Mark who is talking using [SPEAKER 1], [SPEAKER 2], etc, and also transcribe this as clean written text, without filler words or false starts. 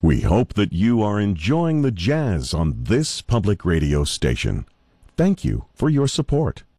[SPEAKER 1] We hope that you are enjoying the jazz on this public radio station. Thank you for your support.